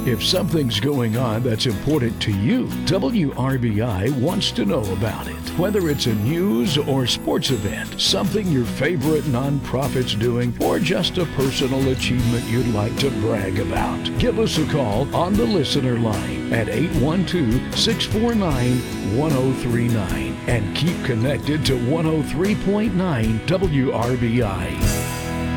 If something's going on that's important to you, WRBI wants to know about it. Whether it's a news or sports event, something your favorite nonprofit's doing, or just a personal achievement you'd like to brag about, give us a call on the listener line at 812-649-1039 and keep connected to 103.9 WRBI.